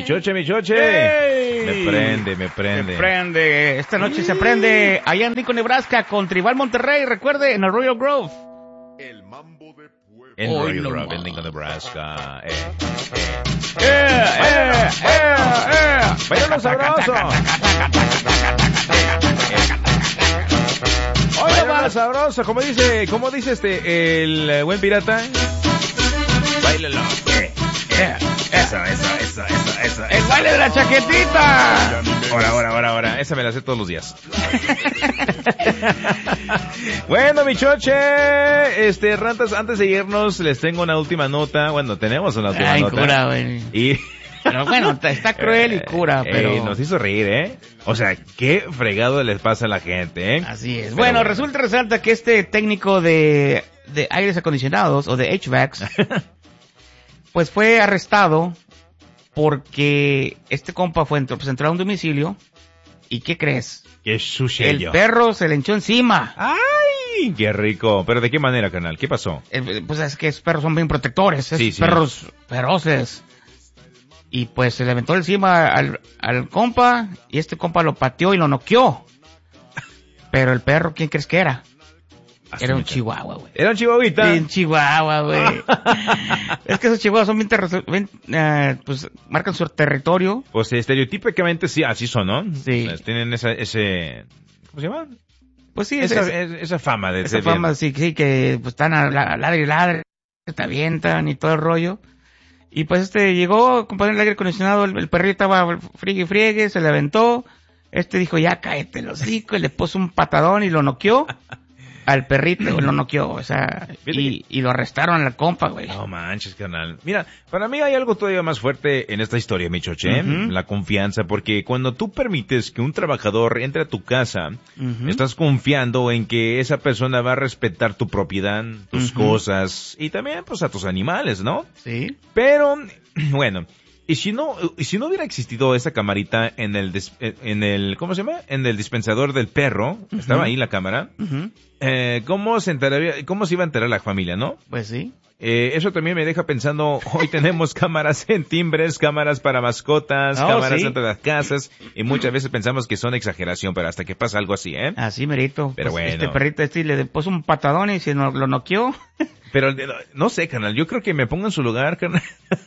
Mi choche. ¡Ey! Me prende. Se prende. Esta noche se prende allá en Lincoln, Nebraska, con Tribal Monterrey, recuerde, en el Royal Grove. El mambo de pueblo. En Hoy Royal no Grove, más. en Lincoln, Nebraska. Bailalo sabroso. Bailalo sabroso. ¿Cómo dice el buen pirata? Bailalo. Eso. ¡El baile de la chaquetita! Ahora. Esa me la sé todos los días. Bueno, mi choche, rantas, antes de irnos, les tengo una última nota. Bueno, tenemos una última Ay, nota. cura, güey. Y Pero bueno, está cruel y cura, pero... nos hizo reír, ¿eh? O sea, qué fregado les pasa a la gente, ¿eh? Así es. Pero Bueno, resalta que este técnico de aires acondicionados, o de HVACs, pues fue arrestado porque este compa pues entró a un domicilio, ¿y qué crees? Qué sushi El yo. perro se le echó encima. ¡Ay! Qué rico. ¿Pero de qué manera, carnal? ¿Qué pasó? Pues es que esos perros son bien protectores, Sí. perros feroces. Y pues se le aventó encima al compa, y este compa lo pateó y lo noqueó. Pero el perro, ¿quién crees que era? Era un chihuahua, güey. ¿Era un chihuahuita? Sí, un chihuahua, güey. Es que esos chihuahuas son pues marcan su territorio. Pues estereotípicamente sí, así son, ¿no? Sí. O sea, tienen ese... ¿Cómo se llama? Pues sí, Esa fama de esa ser fama, bien. sí, que pues están a ladre y ladre, te avientan y todo el rollo. Y pues llegó, compadre, el aire acondicionado, el perrito estaba friegue, se le aventó. Dijo, ya cállate los hocico, y le puso un patadón y lo noqueó. Al perrito lo noqueó, o sea, y lo arrestaron al compa, güey. No manches, carnal. Mira, para mí hay algo todavía más fuerte en esta historia, mi choche. La confianza, porque cuando tú permites que un trabajador entre a tu casa, estás confiando en que esa persona va a respetar tu propiedad, tus cosas, y también, pues, a tus animales, ¿no? Sí. Pero, bueno, y si no hubiera existido esa camarita en el, ¿cómo se llama? En el dispensador del perro, estaba ahí la cámara, ¿cómo se iba a enterar la familia, no? Pues sí. Eso también me deja pensando, hoy tenemos cámaras en timbres, cámaras para mascotas, cámaras sí. dentro de las casas, y muchas veces pensamos que son exageración, pero hasta que pasa algo así, ¿eh? Así merito. Pero pues, bueno. Este perrito le puso un patadón y se lo noqueó. Pero no sé, carnal, yo creo que me pongo en su lugar, carnal.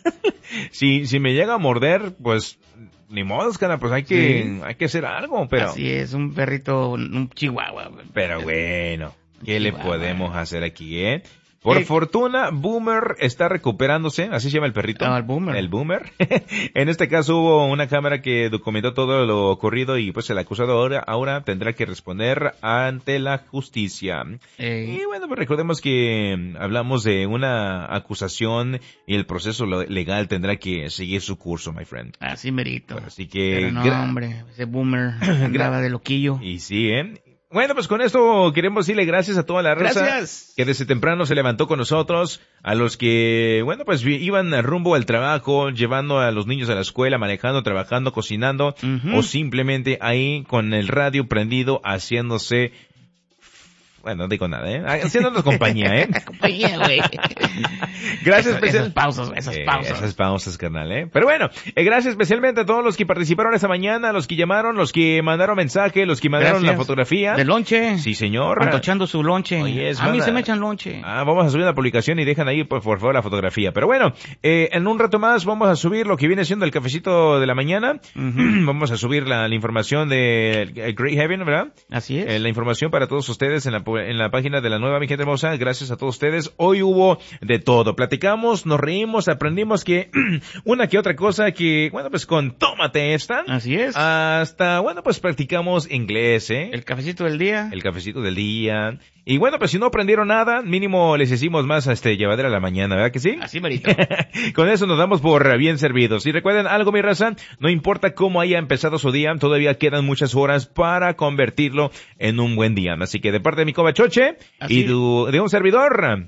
si me llega a morder, pues ni modo, carnal, pues hay que hacer algo, pero Así es, un perrito, un chihuahua. pero bueno, ¿qué le Chihuahua. podemos hacer aquí, eh? Por fortuna, Boomer está recuperándose, así se llama el perrito. Ah, el Boomer. El Boomer. En este caso hubo una cámara que documentó todo lo ocurrido y pues el acusado ahora tendrá que responder ante la justicia. Y bueno, pues recordemos que hablamos de una acusación y el proceso legal tendrá que seguir su curso, my friend. Así merito. Así que... Pero no, hombre, ese Boomer andaba de loquillo. Y sí, ¿eh? Bueno, pues con esto queremos decirle gracias a toda la raza Gracias. que desde temprano se levantó con nosotros, a los que, bueno, pues iban rumbo al trabajo, llevando a los niños a la escuela, manejando, trabajando, cocinando, o simplemente ahí con el radio prendido, haciéndose... Bueno, no digo nada, ¿eh? Haciéndonos compañía, ¿eh? Compañía, güey. Gracias Esas pausas. Esas pausas, carnal, ¿eh? Pero bueno, gracias especialmente a todos los que participaron esta mañana, los que llamaron, los que mandaron mensaje, los que mandaron la fotografía. De lonche. Sí, señor. Antochando su lonche. Oye, a mí se me echan lonche. Vamos a subir la publicación y dejan ahí, por favor, la fotografía. Pero bueno, en un rato más vamos a subir lo que viene siendo el cafecito de la mañana. Vamos a subir la información de Great Heaven, ¿verdad? Así es. La información para todos ustedes en la página de la nueva, mi gente hermosa. Gracias a todos ustedes. Hoy hubo de todo. Platicamos, nos reímos, aprendimos que una que otra cosa que, bueno, pues con tómate están. Así es. Hasta, bueno, pues practicamos inglés, ¿eh? El cafecito del día. El cafecito del día. Y bueno, pues si no aprendieron nada, mínimo les hicimos más llevadera a la mañana, ¿verdad que sí? Así merito. Con eso nos damos por bien servidos. Y recuerden algo, mi raza, no importa cómo haya empezado su día, todavía quedan muchas horas para convertirlo en un buen día. Así que de parte de mi coba Choche y de un servidor,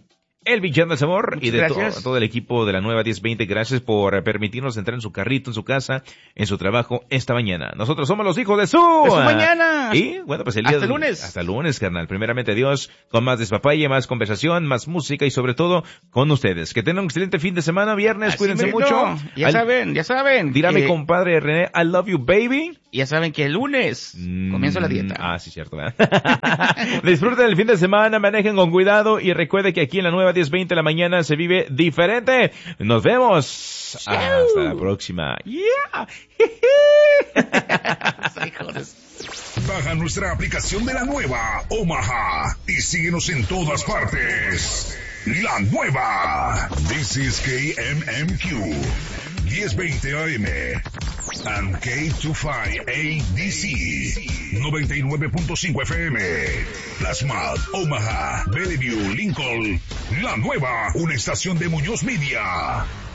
el Villano del Sabor y de gracias. todo el equipo de la nueva 1020. Gracias por permitirnos entrar en su carrito, en su casa, en su trabajo esta mañana. Nosotros somos los hijos de su mañana. Y bueno, pues el día hasta lunes. Hasta lunes, carnal. Primeramente Dios, con más despapalle, más conversación, más música y sobre todo con ustedes. Que tengan un excelente fin de semana, viernes. Así cuídense mismo. mucho. Ya saben. Dígame, compadre René, I love you, baby. Ya saben que el lunes comienzo la dieta. Sí, cierto. Disfruten el fin de semana, manejen con cuidado y recuerde que aquí en la nueva 1020 de la mañana se vive diferente. Nos vemos. Hasta la próxima. Yeah. Baja nuestra aplicación de la nueva Omaha y síguenos en todas partes. La nueva. This is KMMQ 1020 AM and K25ADC 99.5 FM. Plasma, Omaha, Bellevue, Lincoln. La nueva, una estación de Muñoz Media.